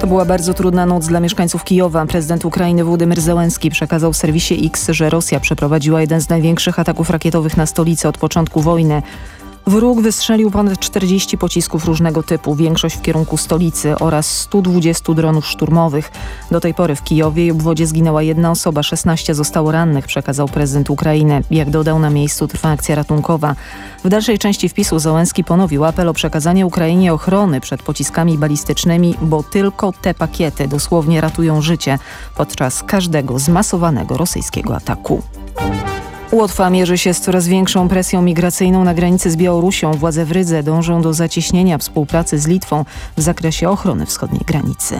To była bardzo trudna noc dla mieszkańców Kijowa. Prezydent Ukrainy Wołodymyr Zełenski przekazał w serwisie X, że Rosja przeprowadziła jeden z największych ataków rakietowych na stolicę od początku wojny. Wróg wystrzelił ponad 40 pocisków różnego typu, większość w kierunku stolicy oraz 120 dronów szturmowych. Do tej pory w Kijowie i obwodzie zginęła 1 osoba, 16 zostało rannych, przekazał prezydent Ukrainy. Jak dodał, na miejscu trwa akcja ratunkowa. W dalszej części wpisu Zełenski ponowił apel o przekazanie Ukrainie ochrony przed pociskami balistycznymi, bo tylko te pakiety dosłownie ratują życie podczas każdego zmasowanego rosyjskiego ataku. Łotwa mierzy się z coraz większą presją migracyjną na granicy z Białorusią. Władze w Rydze dążą do zacieśnienia współpracy z Litwą w zakresie ochrony wschodniej granicy.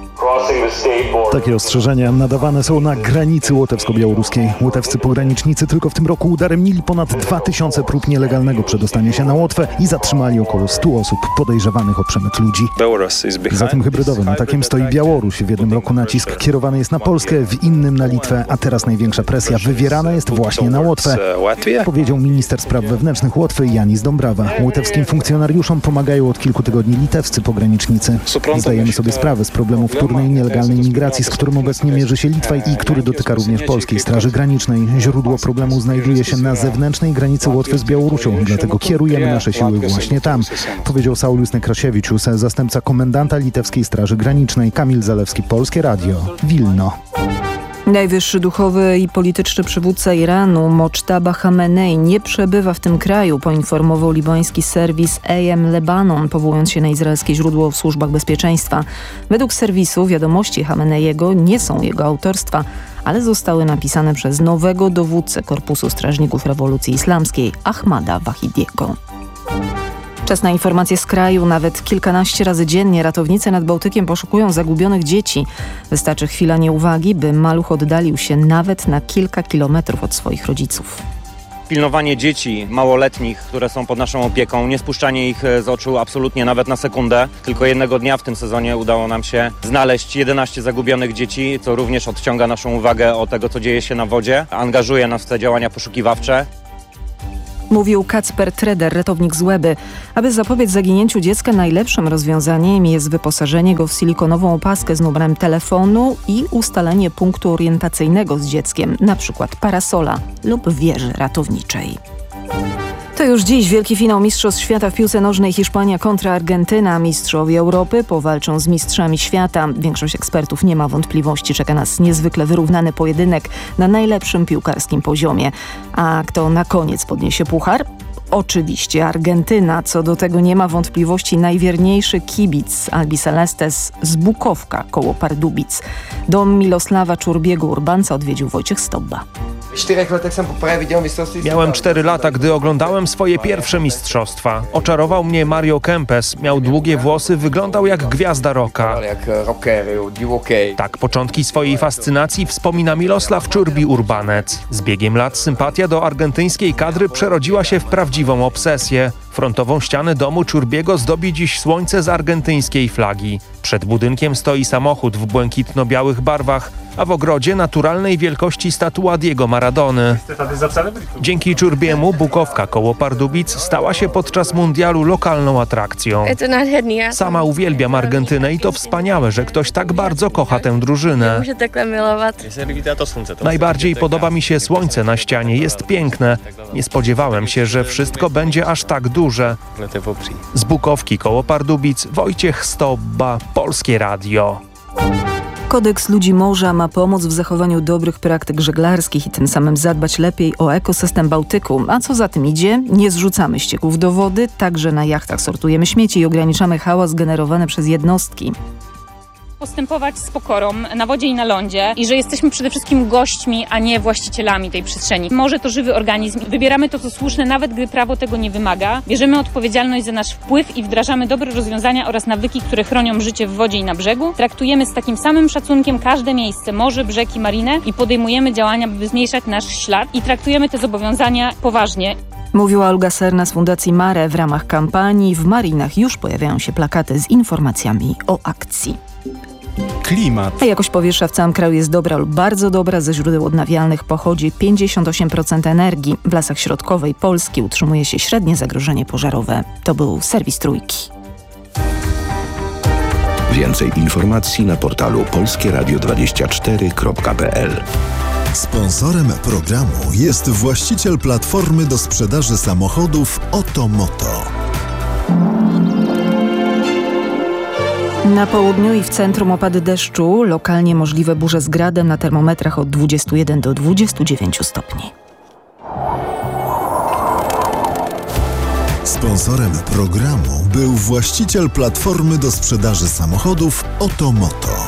Takie ostrzeżenia nadawane są na granicy łotewsko-białoruskiej. Łotewscy pogranicznicy tylko w tym roku udaremnili ponad 2000 prób nielegalnego przedostania się na Łotwę i zatrzymali około 100 osób podejrzewanych o przemyt ludzi. Za tym hybrydowym atakiem stoi Białoruś. W jednym roku nacisk kierowany jest na Polskę, w innym na Litwę, a teraz największa presja wywierana jest właśnie na Łotwę, powiedział minister spraw wewnętrznych Łotwy Janis Dąbrawa. Łotewskim funkcjonariuszom pomagają od kilku tygodni litewscy pogranicznicy. Zdajemy sobie sprawę z problemu wtórnej i nielegalnej migracji, z którym obecnie mierzy się Litwa i który dotyka również Polskiej Straży Granicznej. Źródło problemu znajduje się na zewnętrznej granicy Łotwy z Białorusią, dlatego kierujemy nasze siły właśnie tam, powiedział Saulius Nekrasiewicz, zastępca komendanta Litewskiej Straży Granicznej. Kamil Zalewski, Polskie Radio, Wilno. Najwyższy duchowy i polityczny przywódca Iranu, Mojtaba Khamenei, nie przebywa w tym kraju, poinformował libański serwis AM Lebanon, powołując się na izraelskie źródło w służbach bezpieczeństwa. Według serwisu wiadomości Khameneiego nie są jego autorstwa, ale zostały napisane przez nowego dowódcę Korpusu Strażników Rewolucji Islamskiej, Ahmada Wahidiego. Czas na informacje z kraju. Nawet kilkanaście razy dziennie ratownicy nad Bałtykiem poszukują zagubionych dzieci. Wystarczy chwila nieuwagi, by maluch oddalił się nawet na kilka kilometrów od swoich rodziców. Pilnowanie dzieci małoletnich, które są pod naszą opieką, nie spuszczanie ich z oczu absolutnie nawet na sekundę. Tylko jednego dnia w tym sezonie udało nam się znaleźć 11 zagubionych dzieci, co również odciąga naszą uwagę od tego, co dzieje się na wodzie. Angażuje nas w te działania poszukiwawcze. Mówił Kacper Treder, ratownik z Łeby. Aby zapobiec zaginięciu dziecka, najlepszym rozwiązaniem jest wyposażenie go w silikonową opaskę z numerem telefonu i ustalenie punktu orientacyjnego z dzieckiem, np. parasola lub wieży ratowniczej. To już dziś wielki finał Mistrzostw Świata w piłce nożnej Hiszpania kontra Argentyna. Mistrzowie Europy powalczą z mistrzami świata. Większość ekspertów nie ma wątpliwości. Czeka nas niezwykle wyrównany pojedynek na najlepszym piłkarskim poziomie. A kto na koniec podniesie puchar? Oczywiście Argentyna. Co do tego nie ma wątpliwości najwierniejszy kibic Albi Celestes z Bukowka koło Pardubic. Dom Milosława Czurbiego Urbanca odwiedził Wojciech Stobba. Miałem 4 lata, gdy oglądałem swoje pierwsze mistrzostwa. Oczarował mnie Mario Kempes. Miał długie włosy, wyglądał jak gwiazda rocka. Tak początki swojej fascynacji wspomina Milosław Czurbi Urbanec. Z biegiem lat sympatia do argentyńskiej kadry przerodziła się w prawdziwą obsesję. Frontową ścianę domu Czurbiego zdobi dziś słońce z argentyńskiej flagi. Przed budynkiem stoi samochód w błękitno-białych barwach, a w ogrodzie naturalnej wielkości statua Diego Maradony. Dzięki Czurbiemu Bukowka koło Pardubic stała się podczas mundialu lokalną atrakcją. Sama uwielbiam Argentynę i to wspaniałe, że ktoś tak bardzo kocha tę drużynę. Najbardziej podoba mi się słońce na ścianie, jest piękne. Nie spodziewałem się, że wszystko będzie aż tak duże. Z Bukowki koło Pardubic, Wojciech Stobba, Polskie Radio. Kodeks Ludzi Morza ma pomóc w zachowaniu dobrych praktyk żeglarskich i tym samym zadbać lepiej o ekosystem Bałtyku. A co za tym idzie? Nie zrzucamy ścieków do wody, także na jachtach sortujemy śmieci i ograniczamy hałas generowany przez jednostki. Postępować z pokorą na wodzie i na lądzie i że jesteśmy przede wszystkim gośćmi, a nie właścicielami tej przestrzeni. Morze to żywy organizm. Wybieramy to, co słuszne, nawet gdy prawo tego nie wymaga. Bierzemy odpowiedzialność za nasz wpływ i wdrażamy dobre rozwiązania oraz nawyki, które chronią życie w wodzie i na brzegu. Traktujemy z takim samym szacunkiem każde miejsce, morze, brzeg i marinę i podejmujemy działania, by zmniejszać nasz ślad i traktujemy te zobowiązania poważnie. Mówiła Olga Serna z Fundacji Mare. W ramach kampanii w marinach już pojawiają się plakaty z informacjami o akcji. Klimat. A jakość powietrza w całym kraju jest dobra lub bardzo dobra. Ze źródeł odnawialnych pochodzi 58% energii. W lasach środkowej Polski utrzymuje się średnie zagrożenie pożarowe. To był serwis Trójki. Więcej informacji na portalu polskieradio24.pl. Sponsorem programu jest właściciel platformy do sprzedaży samochodów Otomoto. Na południu i w centrum opady deszczu, lokalnie możliwe burze z gradem, na termometrach od 21 do 29 stopni. Sponsorem programu był właściciel platformy do sprzedaży samochodów Otomoto.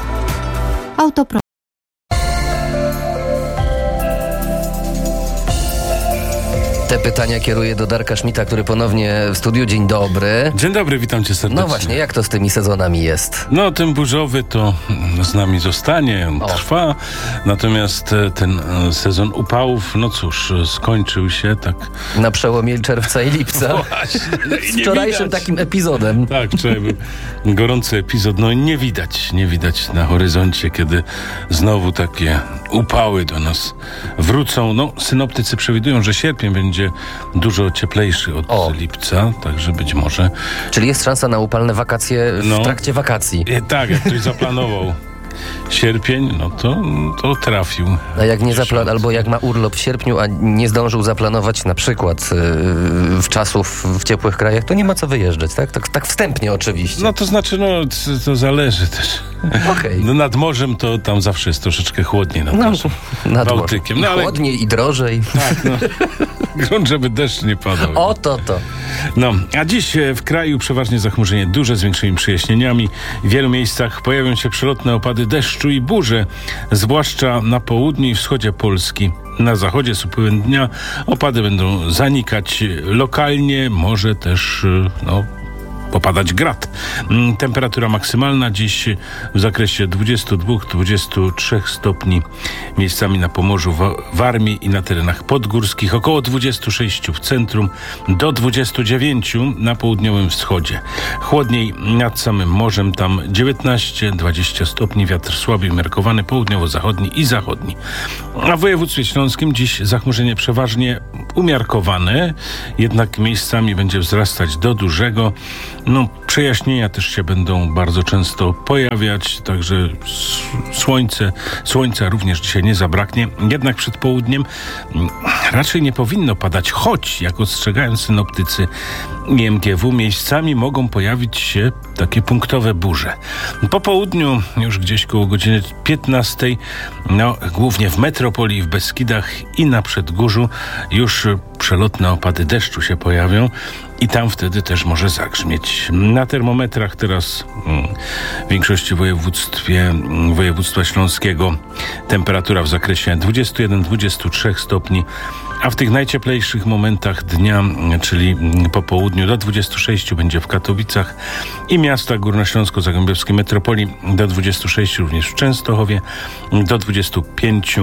Te pytania kieruję do Darka Schmidta, który ponownie w studiu. Dzień dobry. Dzień dobry, witam cię serdecznie. No właśnie, jak to z tymi sezonami jest? No, ten burzowy to z nami zostanie, on trwa. Natomiast ten sezon upałów, no cóż, skończył się tak... Na przełomie czerwca i lipca. Właśnie, z wczorajszym takim epizodem. Tak, wczoraj był gorący epizod. No nie widać na horyzoncie, kiedy znowu takie upały do nas wrócą. No, synoptycy przewidują, że sierpień będzie dużo cieplejszy od lipca, także być może... Czyli jest szansa na upalne wakacje w trakcie wakacji. Tak, jak ktoś zaplanował sierpień, no to trafił. A jak nie albo jak ma urlop w sierpniu, a nie zdążył zaplanować na przykład w czasów w ciepłych krajach, to nie ma co wyjeżdżać, tak? Tak wstępnie oczywiście. No to znaczy, to zależy też. Okay. No nad morzem to tam zawsze jest troszeczkę chłodniej nad Bałtykiem. I chłodniej, i drożej. Tak, grunt, żeby deszcz nie padał. To. No, a dziś w kraju przeważnie zachmurzenie duże, z większymi przejaśnieniami. W wielu miejscach pojawią się przelotne opady deszczu i burze, zwłaszcza na południu i wschodzie Polski. Na zachodzie z upływem dnia opady będą zanikać lokalnie, może też popadać grad. Temperatura maksymalna dziś w zakresie 22-23 stopni. Miejscami na Pomorzu, Warmii i na terenach podgórskich. Około 26 w centrum, do 29 na południowym wschodzie. Chłodniej nad samym morzem, tam 19-20 stopni. Wiatr słaby umiarkowany, południowo-zachodni i zachodni. A w województwie śląskim dziś zachmurzenie przeważnie umiarkowane, jednak miejscami będzie wzrastać do dużego. Przejaśnienia też się będą bardzo często pojawiać, także słońca również dzisiaj nie zabraknie. Jednak przed południem raczej nie powinno padać, choć, jak ostrzegają synoptycy i MGW, miejscami mogą pojawić się takie punktowe burze. Po południu, już gdzieś koło godziny 15, głównie w metropolii i w Beskidach i na Przedgórzu już przelotne opady deszczu się pojawią i tam wtedy też może zagrzmieć. Na termometrach teraz w większości województwa śląskiego temperatura w zakresie 21-23 stopni, a w tych najcieplejszych momentach dnia, czyli po południu, do 26 będzie w Katowicach i miastach górnośląsko-zagłębiowskiej metropolii, do 26 również w Częstochowie, do 25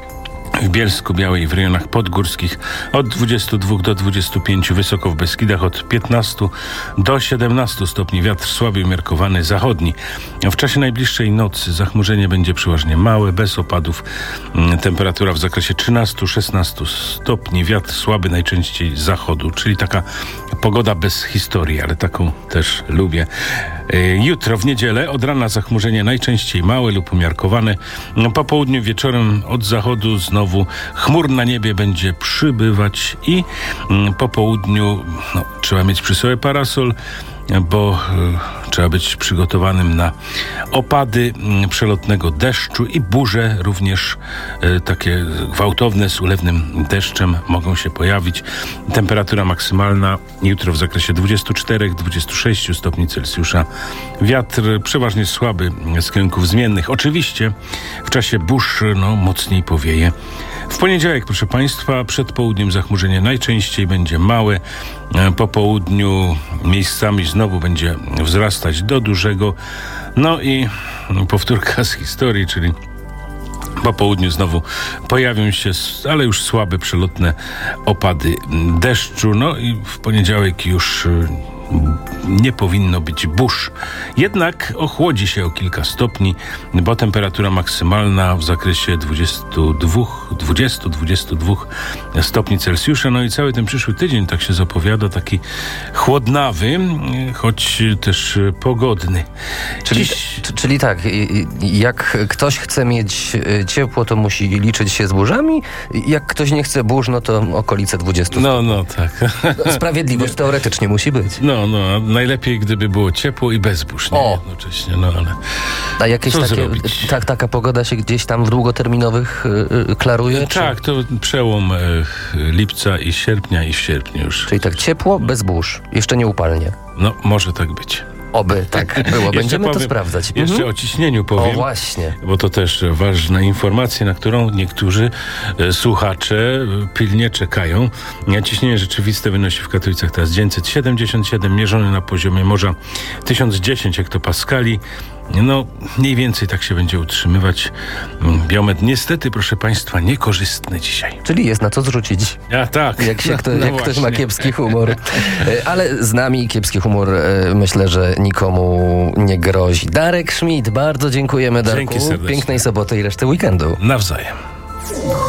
w Bielsku-Białej, w rejonach podgórskich, od 22 do 25, wysoko w Beskidach od 15 do 17 stopni. Wiatr słaby umiarkowany zachodni. W czasie najbliższej nocy zachmurzenie będzie przeważnie małe, bez opadów. Temperatura w zakresie 13-16 stopni. Wiatr słaby najczęściej z zachodu, czyli taka pogoda bez historii, ale taką też lubię. Jutro w niedzielę od rana zachmurzenie najczęściej małe lub umiarkowane. Po południu, wieczorem od zachodu znowu chmur na niebie będzie przybywać i po południu trzeba mieć przy sobie parasol, bo trzeba być przygotowanym na opady przelotnego deszczu i burze również takie gwałtowne z ulewnym deszczem mogą się pojawić. Temperatura maksymalna jutro w zakresie 24-26 stopni Celsjusza. Wiatr przeważnie słaby z kierunków zmiennych. Oczywiście w czasie burz mocniej powieje. W poniedziałek, proszę Państwa, przed południem zachmurzenie najczęściej będzie małe. Po południu miejscami znowu będzie wzrastać do dużego. No i powtórka z historii, czyli po południu znowu pojawią się, ale już słabe przelotne opady deszczu. No i w poniedziałek już nie powinno być burz. Jednak ochłodzi się o kilka stopni, bo temperatura maksymalna w zakresie 20-22 stopni Celsjusza. No i cały ten przyszły tydzień tak się zapowiada, taki chłodnawy, choć też pogodny. Czyli tak, jak ktoś chce mieć ciepło, to musi liczyć się z burzami. Jak ktoś nie chce burz, no to okolice 20 stopni. No tak. Sprawiedliwość teoretycznie musi być. No, najlepiej gdyby było ciepło i bez burz, jednocześnie, ale a jakieś co takie, zrobić? Taka pogoda się gdzieś tam w długoterminowych klaruje? Tak, to przełom lipca i sierpnia i w sierpniu już. Czyli tak ciepło, bez burz. Jeszcze nie upalnie. No, może tak być. Oby tak było. Będziemy to sprawdzać. Jeszcze o ciśnieniu powiem. O właśnie. Bo to też ważna informacja, na którą niektórzy słuchacze pilnie czekają. Ciśnienie rzeczywiste wynosi w Katowicach teraz 977, mierzone na poziomie morza 1010 hektopaskali. No, mniej więcej tak się będzie utrzymywać. Biometr niestety, proszę Państwa, niekorzystny dzisiaj. Czyli jest na co zrzucić. Tak. Jak ktoś ma kiepski humor. Ale z nami kiepski humor myślę, że nikomu nie grozi. Darek Schmidt, bardzo dziękujemy, Darku. Dzięki serdecznie. Pięknej soboty i reszty weekendu. Nawzajem.